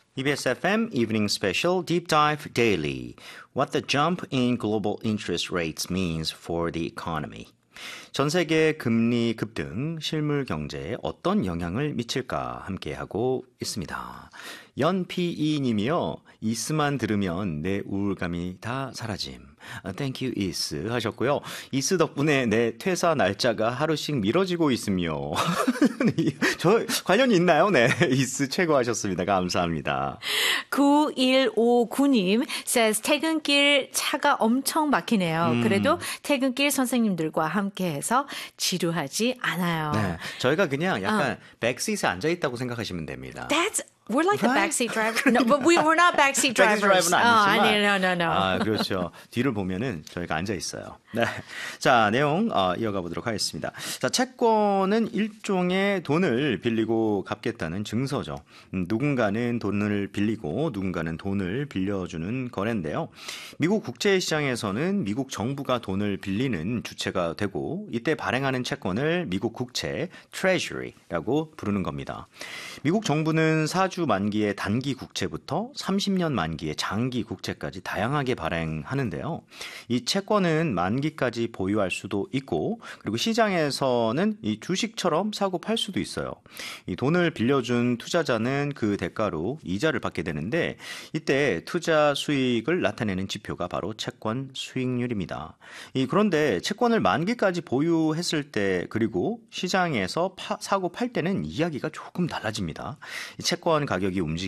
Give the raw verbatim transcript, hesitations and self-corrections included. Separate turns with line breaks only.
이비에스 에프엠 Evening Special Deep Dive Daily. What the jump in global interest rates means for the economy. 전 세계 금리 급등 실물 경제에 어떤 영향을 미칠까 함께하고 있습니다. 연피이 님이요. 이스만 들으면 내 우울감이 다 사라짐. Thank you, 이스 하셨고요. 이스 덕분에 내 퇴사 날짜가 하루씩 미뤄지고 있으며. 저 관련이 있나요? 네, 이스 최고 하셨습니다. 감사합니다.
구일오구 님 says 퇴근길 차가 엄청 막히네요.
음.
그래도 퇴근길 선생님들과 함께해서 지루하지 않아요.
네, 저희가 그냥 약간
어.
백시트에 앉아있다고 생각하시면 됩니다.
That's We're like
Right?
the backseat driver. No, but we, we're not backseat drivers.
백시트 드라이브는 아니지만.
어, 아니, no, no, no.
아, 그렇죠. 뒤를 보면은 저희가 앉아 있어요. 네. 자, 내용 어, 이어가 보도록 하겠습니다. 자, 채권은 일종의 돈을 빌리고 갚겠다는 증서죠. 음, 누군가는 돈을 빌리고 누군가는 돈을 빌려주는 거래인데요. 미국 국제시장에서는 미국 정부가 돈을 빌리는 주체가 되고 이때 발행하는 채권을 미국 국채 Treasury라고 부르는 겁니다. 미국 정부는 사주 만기의 단기 국채부터 삼십 년 만기의 장기 국채까지 다양하게 발행하는데요. 이 채권은 만기까지 보유할 수도 있고 그리고 시장에서는 이 주식처럼 사고 팔 수도 있어요. 이 돈을 빌려준 투자자는 그 대가로 이자를 받게 되는데 이때 투자 수익을 나타내는 지표가 바로 채권 수익률입니다. 이 그런데 채권을 만기까지 보유했을 때 그리고 시장에서 파, 사고 팔 때는 이야기가 조금 달라집니다. 이 채권 가격이